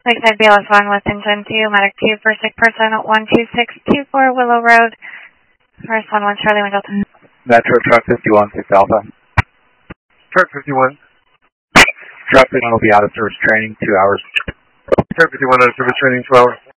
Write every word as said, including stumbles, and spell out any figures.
Lakeside B L S one with engine two, medic two for sick person at one two six two four Willow Road. First one one Charlie One Delta. Metro Truck fifty-one, six Alpha. Truck fifty-one. Truck fifty-one will be out of service training, two hours. Truck fifty-one out of service training, two hours.